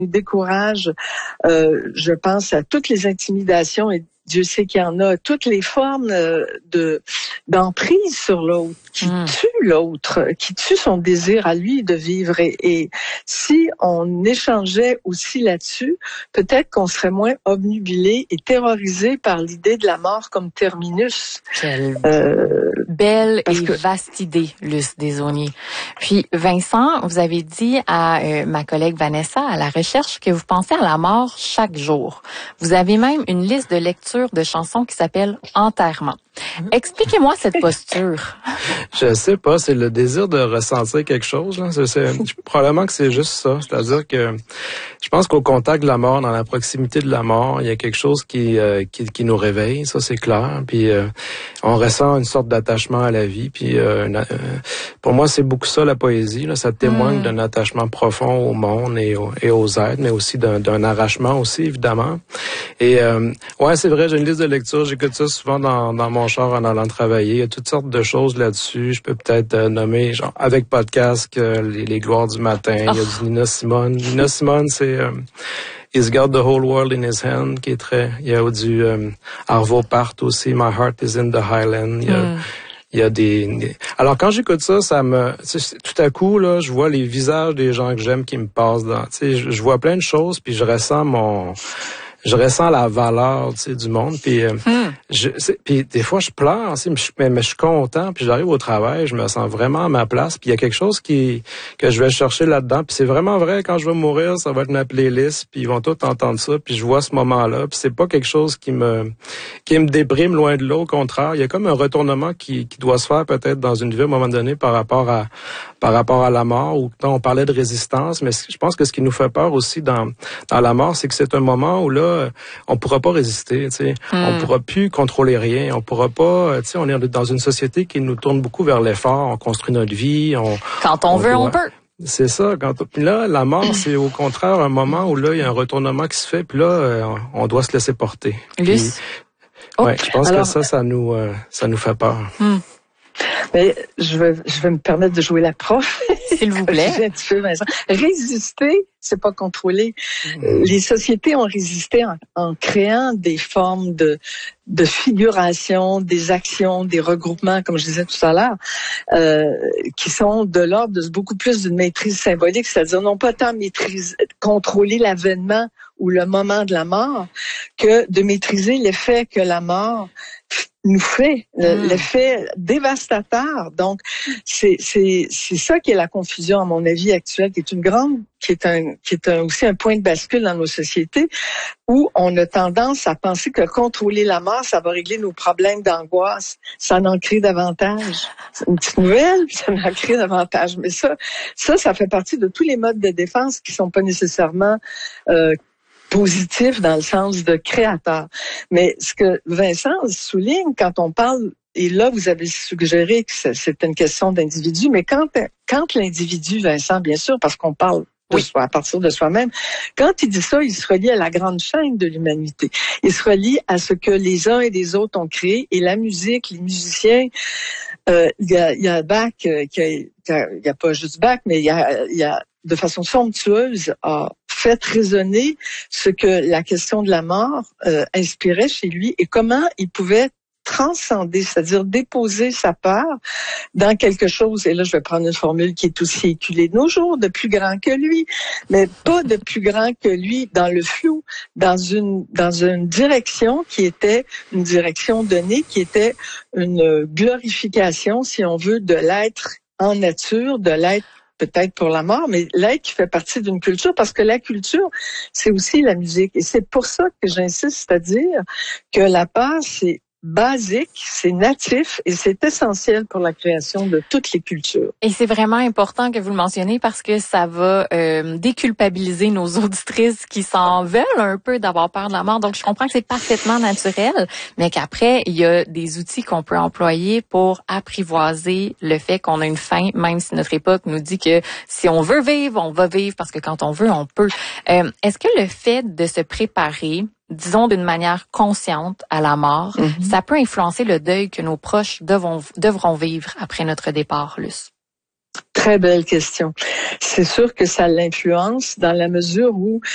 décourage. Je pense à toutes les intimidations et Dieu sait qu'il y en a, toutes les formes d'emprise sur l'autre, qui tue l'autre, qui tue son désir à lui de vivre. Et si on échangeait aussi là-dessus, peut-être qu'on serait moins obnubilé et terrorisé par l'idée de la mort comme terminus. Quelle belle et vaste idée, Luce Desaulniers. Puis, Vincent, vous avez dit à ma collègue Vanessa à la recherche que vous pensez à la mort chaque jour. Vous avez même une liste de lecture de chansons qui s'appelle Enterrement. Expliquez-moi cette posture. Je sais pas, c'est le désir de ressentir quelque chose. Là. Probablement que c'est juste ça. C'est-à-dire que je pense qu'au contact de la mort, dans la proximité de la mort, il y a quelque chose qui nous réveille, ça c'est clair. Puis on ressent une sorte d'attachement à la vie. Puis pour moi, c'est beaucoup ça la poésie. Là. Ça témoigne d'un attachement profond au monde et aux êtres, mais aussi d'un arrachement aussi, évidemment. Et ouais, c'est vrai, j'ai une liste de lecture. J'écoute ça souvent dans mon char en allant travailler. Il y a toutes sortes de choses là-dessus. Je peux peut-être nommer, genre, avec podcast, les gloires du matin. Il y a du Nina Simone. Nina Simone, c'est He's Got the Whole World in His Hand, qui est très... Il y a du Arvo Part aussi, My Heart is in the Highland. Il y a des... Alors, quand j'écoute ça, tout à coup, là, je vois les visages des gens que j'aime qui me passent dans... Tu sais, je vois plein de choses, puis je ressens la valeur, tu sais, du monde. Puis, puis des fois, je pleure, tu sais, mais je suis content. Puis j'arrive au travail, je me sens vraiment à ma place. Puis il y a quelque chose que je vais chercher là-dedans. Puis c'est vraiment vrai, quand je vais mourir, ça va être ma playlist. Puis ils vont tous entendre ça. Puis je vois ce moment-là. Puis c'est pas quelque chose qui me déprime loin de là. Au contraire, il y a comme un retournement qui doit se faire peut-être dans une vie à un moment donné par rapport à la mort. Ou quand on parlait de résistance, mais je pense que ce qui nous fait peur aussi dans la mort, c'est que c'est un moment où là, on pourra pas résister, tu sais. On pourra plus contrôler rien. On pourra pas, tu sais, on est dans une société qui nous tourne beaucoup vers l'effort. On construit notre vie. Quand on veut, on peut. C'est ça. Puis là, la mort, c'est au contraire un moment où là, il y a un retournement qui se fait. Puis là, on doit se laisser porter. Luce. Ouais, je pense que ça nous fait peur. Mais je vais me permettre de jouer la prof. S'il vous plaît. Un petit peu, Vincent. Résister, c'est pas contrôler. Les sociétés ont résisté en créant des formes de figuration, des actions, des regroupements, comme je disais tout à l'heure, qui sont de l'ordre de beaucoup plus d'une maîtrise symbolique, c'est-à-dire non pas tant contrôler l'avènement ou le moment de la mort, que de maîtriser l'effet que la mort nous fait, l'effet dévastateur. Donc, c'est ça qui est la confusion, à mon avis, actuelle, qui est aussi un point de bascule dans nos sociétés, où on a tendance à penser que contrôler la mort, ça va régler nos problèmes d'angoisse. Ça en crée davantage. C'est une petite nouvelle, puis ça en crée davantage. Mais ça fait partie de tous les modes de défense qui sont pas nécessairement positif dans le sens de créateur. Mais ce que Vincent souligne quand on parle, et là vous avez suggéré que c'est une question d'individu, mais quand l'individu, Vincent, bien sûr, parce qu'on parle de soi, à partir de soi-même, quand il dit ça, il se relie à la grande chaîne de l'humanité. Il se relie à ce que les uns et les autres ont créé, et la musique, les musiciens, il y a Bach, il y a pas juste Bach, mais il y a de façon somptueuse, a fait résonner ce que la question de la mort inspirait chez lui et comment il pouvait transcender, c'est-à-dire déposer sa peur dans quelque chose, et là je vais prendre une formule qui est aussi éculée de nos jours, de plus grand que lui, mais pas de plus grand que lui dans le flou, dans une direction qui était une direction donnée, qui était une glorification, si on veut, de l'être en nature, de l'être peut-être pour la mort, mais l'être qui fait partie d'une culture, parce que la culture, c'est aussi la musique. Et c'est pour ça que j'insiste à dire que la peur, c'est basique, c'est natif et c'est essentiel pour la création de toutes les cultures. Et c'est vraiment important que vous le mentionnez parce que ça va déculpabiliser nos auditrices qui s'en veulent un peu d'avoir peur de la mort. Donc, je comprends que c'est parfaitement naturel, mais qu'après, il y a des outils qu'on peut employer pour apprivoiser le fait qu'on a une fin, même si notre époque nous dit que si on veut vivre, on va vivre parce que quand on veut, on peut. Est-ce que le fait de se préparer, disons d'une manière consciente à la mort, ça peut influencer le deuil que nos proches devront vivre après notre départ, Luce? Très belle question. C'est sûr que ça l'influence dans la mesure où